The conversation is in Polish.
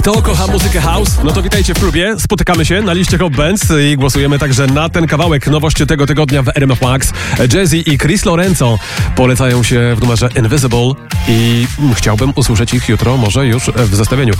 Kto kocha muzykę house? No to witajcie w klubie. Spotykamy się na liście Hot Bands i głosujemy także na ten kawałek. Nowość tego tygodnia w RMF Max. Jay-Z i Chris Lorenzo polecają się w numerze Invisible i chciałbym usłyszeć ich jutro, może już w zestawieniu.